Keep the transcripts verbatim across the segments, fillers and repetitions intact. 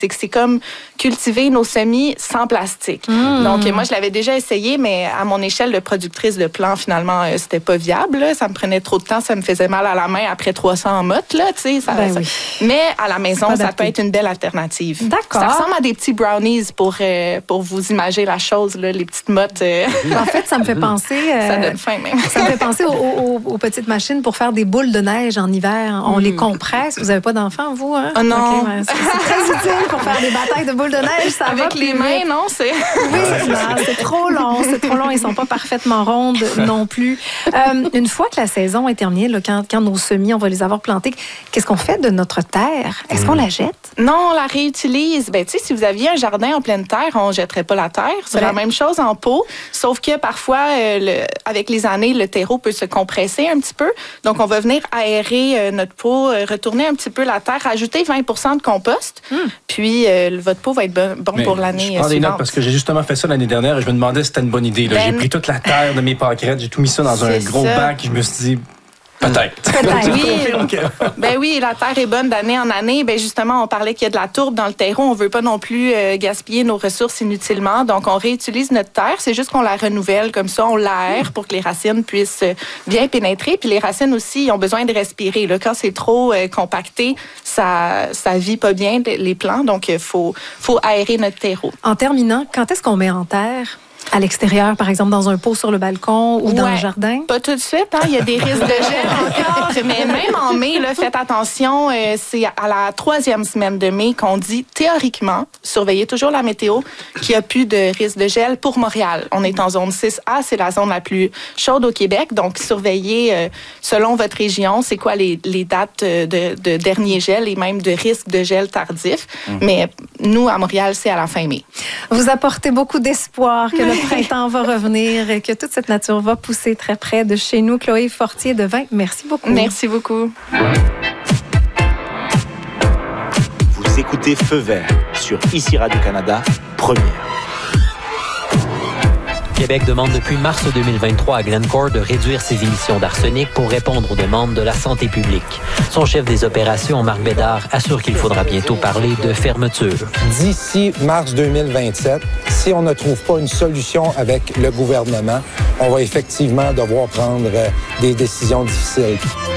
c'est que c'est comme cultiver nos semis sans plastique. Mmh. Donc, moi, je l'avais déjà essayé, mais à mon échelle de productrice de plants, finalement, euh, c'était pas viable. Là. Ça me prenait trop de temps, ça me faisait mal à la main après trois cents en motte, là, tu sais. Ça, ben ça... oui. Mais à la maison, ça peut être une belle alternative. D'accord. Ça ressemble à des petits brownies pour, euh, pour vous imager la chose, là, les petites mottes. Euh... En fait, ça me fait penser... Euh, ça donne faim, même. Ça me fait penser aux, aux, aux petites machines pour faire des boules de neige en hiver. On mmh. les compresse. Vous n'avez pas d'enfants, vous? Hein? Oh non. Okay, ouais, c'est, c'est très utile pour faire des batailles de boules de neige. Ça Avec va les mains, vite. Non? C'est... Oui, c'est, c'est trop long. C'est trop long. Ils ne sont pas parfaitement rondes non plus. Euh, une fois que la saison est terminée, là, quand, quand nos semis, on va les avoir plantés, qu'est-ce qu'on fait de notre terre? Est-ce mmh. qu'on la jette? Non, on la réutilise. Ben, tu sais, si vous aviez un jardin en pleine terre, on ne jetterait pas la terre. C'est ouais. la même chose en pot, sauf que parfois, euh, le, avec les années, le terreau peut se compresser un petit peu. Donc, on va venir aérer euh, notre pot, euh, retourner un petit peu la terre, ajouter vingt pour cent de compost, mmh. puis euh, votre pot va être bon, bon pour l'année suivante. Je prends des notes parce que j'ai justement fait ça l'année dernière et je me demandais si c'était une bonne idée. Là. Ben, j'ai pris toute la terre de mes pâquerettes, j'ai tout mis ça dans un gros ça. bac et je me suis dit... Peut-être. Peut-être. Oui. Ben oui, la terre est bonne d'année en année. Ben justement, on parlait qu'il y a de la tourbe dans le terreau. On veut pas non plus euh, gaspiller nos ressources inutilement. Donc, on réutilise notre terre. C'est juste qu'on la renouvelle comme ça. On l'aère pour que les racines puissent bien pénétrer. Puis les racines aussi, ils ont besoin de respirer. Là, quand c'est trop euh, compacté, ça ça vit pas bien les plants. Donc, il faut, faut aérer notre terreau. En terminant, quand est-ce qu'on met en terre? À l'extérieur, par exemple, dans un pot sur le balcon ou ouais, dans le jardin? Pas tout de suite. Hein? Il y a des risques de gel encore. Mais même en mai, là, faites attention. Euh, c'est à la troisième semaine de mai qu'on dit, théoriquement, surveillez toujours la météo, qu'il n'y a plus de risque de gel pour Montréal. On est en zone six A. C'est la zone la plus chaude au Québec. Donc, surveillez, euh, selon votre région, c'est quoi les, les dates de, de dernier gel et même de risque de gel tardif. Mmh. Mais nous, à Montréal, c'est à la fin mai. Vous apportez beaucoup d'espoir que le printemps va revenir et que toute cette nature va pousser très près de chez nous. Chloé Fortier de Vin, merci beaucoup. Merci beaucoup. Vous écoutez Feu vert sur Ici Radio-Canada, première. Québec demande depuis mars deux mille vingt-trois à Glencore de réduire ses émissions d'arsenic pour répondre aux demandes de la santé publique. Son chef des opérations, Marc Bédard, assure qu'il faudra bientôt parler de fermeture. D'ici mars deux mille vingt-sept, si on ne trouve pas une solution avec le gouvernement, on va effectivement devoir prendre des décisions difficiles.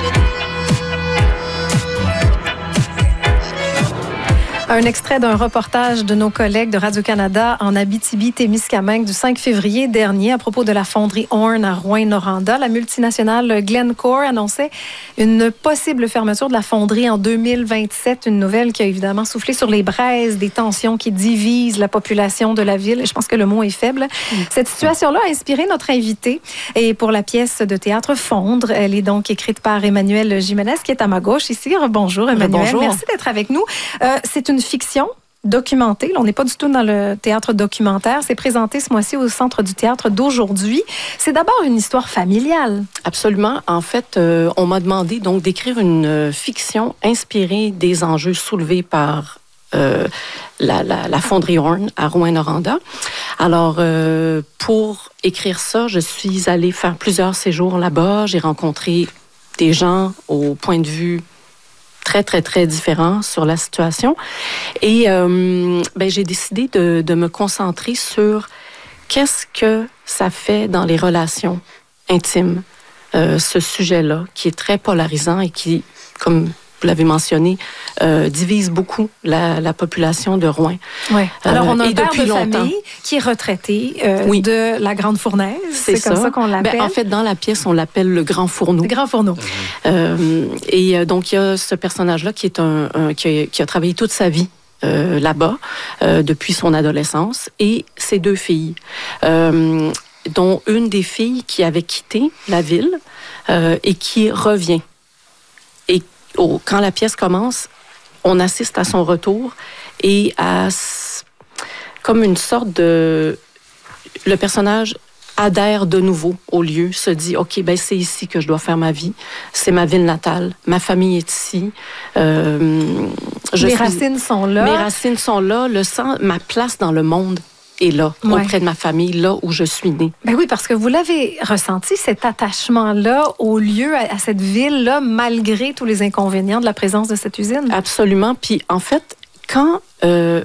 Un extrait d'un reportage de nos collègues de Radio-Canada en Abitibi-Témiscamingue du cinq février dernier à propos de la fonderie Horn à Rouyn-Noranda. La multinationale Glencore annonçait une possible fermeture de la fonderie en deux mille vingt-sept. Une nouvelle qui a évidemment soufflé sur les braises des tensions qui divisent la population de la ville. Je pense que le mot est faible. Cette situation-là a inspiré notre invité. Et pour la pièce de théâtre Fondre, elle est donc écrite par Emmanuel Jimenez qui est à ma gauche ici. Bonjour Emmanuel. Bonjour. Merci d'être avec nous. Euh, c'est une fiction documentée. Là, on n'est pas du tout dans le théâtre documentaire. C'est présenté ce mois-ci au Centre du théâtre d'aujourd'hui. C'est d'abord une histoire familiale. Absolument. En fait, euh, on m'a demandé donc d'écrire une euh, fiction inspirée des enjeux soulevés par euh, la, la, la fonderie Horn à Rouyn-Noranda. Alors, euh, pour écrire ça, je suis allée faire plusieurs séjours là-bas. J'ai rencontré des gens au point de vue très, très, très différents sur la situation. Et euh, ben, j'ai décidé de, de me concentrer sur qu'est-ce que ça fait dans les relations intimes, euh, ce sujet-là, qui est très polarisant et qui, comme vous l'avez mentionné, euh, divise beaucoup la, la population de Rouyn. Ouais. Alors, on a euh, un père de famille qui est retraité euh, oui. de la Grande Fournaise. C'est, c'est comme ça, ça qu'on l'appelle. Ben, en fait, dans la pièce, on l'appelle le Grand Fourneau. Le Grand Fourneau. Euh, et donc, il y a ce personnage-là qui, est un, un, qui, a, qui a travaillé toute sa vie euh, là-bas, euh, depuis son adolescence, et ses deux filles, euh, dont une des filles qui avait quitté la ville euh, et qui revient. Et Oh, quand la pièce commence, on assiste à son retour et à comme une sorte de... Le personnage adhère de nouveau au lieu, se dit, OK, ben c'est ici que je dois faire ma vie. C'est ma ville natale. Ma famille est ici. Euh, je mes suis... racines sont là. Mes racines sont là. Le sens, ma place dans le monde est là, ouais. auprès de ma famille, là où je suis née. Ben oui, parce que vous l'avez ressenti, cet attachement-là au lieu, à, à cette ville-là, malgré tous les inconvénients de la présence de cette usine. Absolument. Puis, en fait, quand euh,